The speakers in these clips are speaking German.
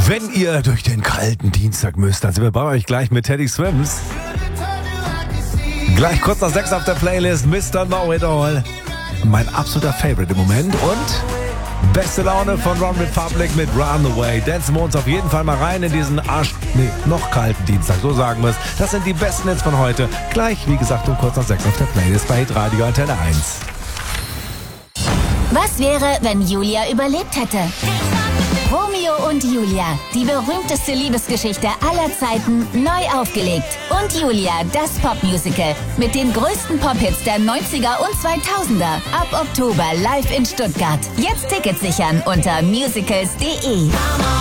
Wenn ihr durch den kalten Dienstag müsst, dann sind wir bei euch gleich mit Teddy Swims. Gleich kurz nach 6 auf der Playlist Mr. Know It All. Mein absoluter Favorite im Moment. Und beste Laune von Ron Republic mit Runaway. Dancen wir uns auf jeden Fall mal rein in diesen noch kalten Dienstag, so sagen wir es. Das sind die besten Hits von heute. Gleich, wie gesagt, um kurz nach 6 auf der Playlist bei Hitradio Antenne 1. Was wäre, wenn Julia überlebt hätte? Romeo und Julia, die berühmteste Liebesgeschichte aller Zeiten, neu aufgelegt. Und Julia, das Popmusical mit den größten Pop-Hits der 90er und 2000er. Ab Oktober live in Stuttgart. Jetzt Tickets sichern unter musicals.de.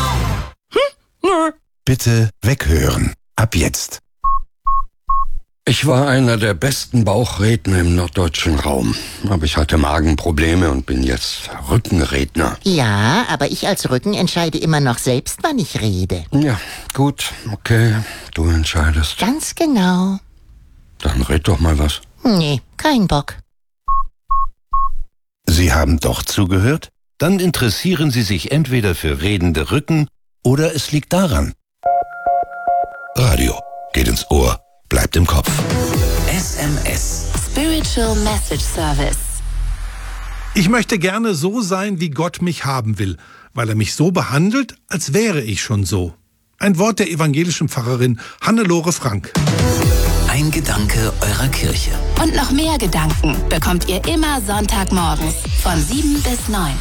Bitte weghören. Ab jetzt. Ich war einer der besten Bauchredner im norddeutschen Raum. Aber ich hatte Magenprobleme und bin jetzt Rückenredner. Ja, aber ich als Rücken entscheide immer noch selbst, wann ich rede. Ja, gut, okay, du entscheidest. Ganz genau. Dann red doch mal was. Nee, kein Bock. Sie haben doch zugehört? Dann interessieren Sie sich entweder für redende Rücken oder es liegt daran. Radio geht ins Ohr, bleibt im Kopf. SMS. Spiritual Message Service. Ich möchte gerne so sein, wie Gott mich haben will, weil er mich so behandelt, als wäre ich schon so. Ein Wort der evangelischen Pfarrerin Hannelore Frank. Ein Gedanke eurer Kirche. Und noch mehr Gedanken bekommt ihr immer Sonntagmorgens von 7 bis 9.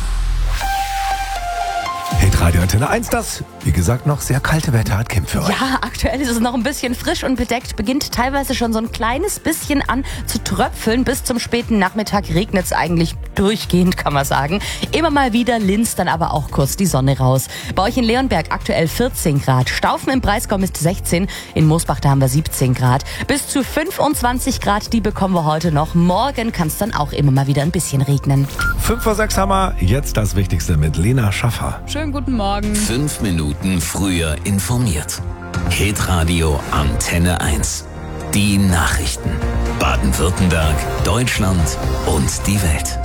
Hitradio Antenne 1, das, wie gesagt, noch sehr kalte Wetter hat Kim für euch. Ja, aktuell ist es noch ein bisschen frisch und bedeckt, beginnt teilweise schon so ein kleines bisschen an zu tröpfeln. Bis zum späten Nachmittag regnet es eigentlich durchgehend, kann man sagen. Immer mal wieder linst dann aber auch kurz die Sonne raus. Bei euch in Leonberg aktuell 14 Grad, Staufen im Breisgau ist 16, in Moosbach da haben wir 17 Grad. Bis zu 25 Grad, die bekommen wir heute noch. Morgen kann es dann auch immer mal wieder ein bisschen regnen. 5 vor 6 haben wir, jetzt das Wichtigste mit Lena Schaffer. Schönen guten Morgen. 5 Minuten früher informiert. Hitradio Antenne 1. Die Nachrichten. Baden-Württemberg, Deutschland und die Welt.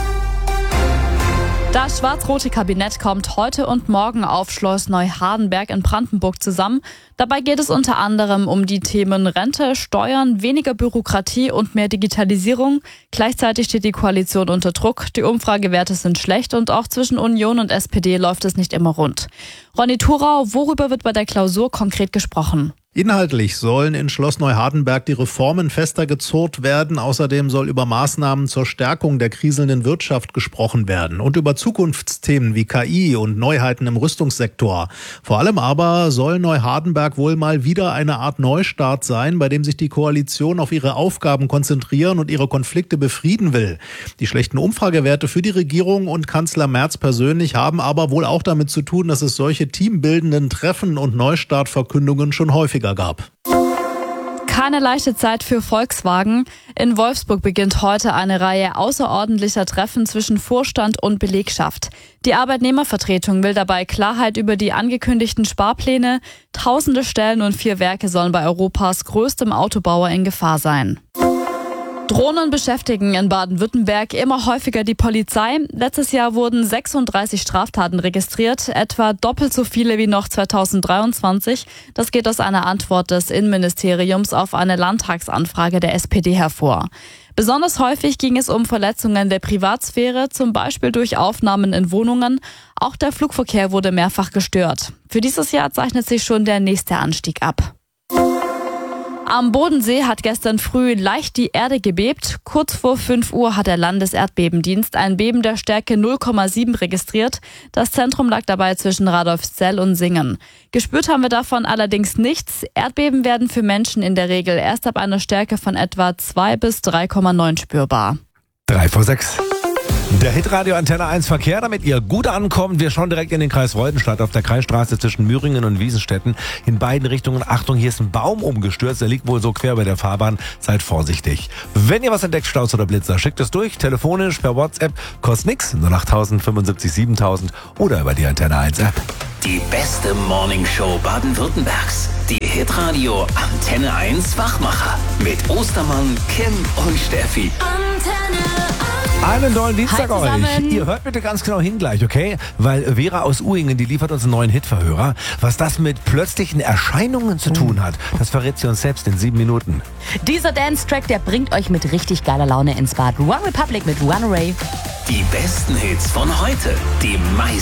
Das schwarz-rote Kabinett kommt heute und morgen auf Schloss Neuhardenberg in Brandenburg zusammen. Dabei geht es unter anderem um die Themen Rente, Steuern, weniger Bürokratie und mehr Digitalisierung. Gleichzeitig steht die Koalition unter Druck. Die Umfragewerte sind schlecht und auch zwischen Union und SPD läuft es nicht immer rund. Ronny Thurau, worüber wird bei der Klausur konkret gesprochen? Inhaltlich sollen in Schloss Neuhardenberg die Reformen fester gezurrt werden. Außerdem soll über Maßnahmen zur Stärkung der kriselnden Wirtschaft gesprochen werden und über Zukunftsthemen wie KI und Neuheiten im Rüstungssektor. Vor allem aber soll Neuhardenberg wohl mal wieder eine Art Neustart sein, bei dem sich die Koalition auf ihre Aufgaben konzentrieren und ihre Konflikte befrieden will. Die schlechten Umfragewerte für die Regierung und Kanzler Merz persönlich haben aber wohl auch damit zu tun, dass es solche teambildenden Treffen und Neustartverkündungen schon häufiger gab. Keine leichte Zeit für Volkswagen. In Wolfsburg beginnt heute eine Reihe außerordentlicher Treffen zwischen Vorstand und Belegschaft. Die Arbeitnehmervertretung will dabei Klarheit über die angekündigten Sparpläne. Tausende Stellen und 4 Werke sollen bei Europas größtem Autobauer in Gefahr sein. Drohnen beschäftigen in Baden-Württemberg immer häufiger die Polizei. Letztes Jahr wurden 36 Straftaten registriert, etwa doppelt so viele wie noch 2023. Das geht aus einer Antwort des Innenministeriums auf eine Landtagsanfrage der SPD hervor. Besonders häufig ging es um Verletzungen der Privatsphäre, zum Beispiel durch Aufnahmen in Wohnungen. Auch der Flugverkehr wurde mehrfach gestört. Für dieses Jahr zeichnet sich schon der nächste Anstieg ab. Am Bodensee hat gestern früh leicht die Erde gebebt. Kurz vor 5 Uhr hat der Landeserdbebendienst ein Beben der Stärke 0,7 registriert. Das Zentrum lag dabei zwischen Radolfzell und Singen. Gespürt haben wir davon allerdings nichts. Erdbeben werden für Menschen in der Regel erst ab einer Stärke von etwa 2 bis 3,9 spürbar. 3 vor 6. Der Hitradio Antenne 1 Verkehr, damit ihr gut ankommt. Wir schauen direkt in den Kreis Freudenstadt auf der Kreisstraße zwischen Müringen und Wiesenstetten. In beiden Richtungen, Achtung, hier ist ein Baum umgestürzt. Der liegt wohl so quer bei der Fahrbahn. Seid vorsichtig. Wenn ihr was entdeckt, Staus oder Blitzer, schickt es durch. Telefonisch, per WhatsApp. Kostet nix. 08000 75 7000 oder über die Antenne 1 App. Die beste Morningshow Baden-Württembergs. Die Hitradio Antenne 1 Wachmacher. Mit Ostermann, Kim und Steffi. Antenne 1. Einen tollen Dienstag Hi euch. zusammen. Ihr hört bitte ganz genau hin gleich, okay? Weil Vera aus Uhingen, die liefert uns einen neuen Hitverhörer. Was das mit plötzlichen Erscheinungen zu tun hat, das verrät sie uns selbst in 7 Minuten. Dieser Dance-Track, der bringt euch mit richtig geiler Laune ins Bad. One Republic mit Runaway. Die besten Hits von heute, die meisten